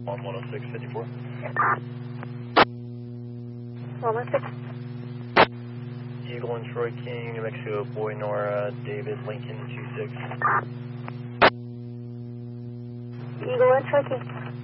On 10654. 106. Eagle and Troy King, New Mexico, Boy Nora, David Lincoln 26. Eagle and Troy King.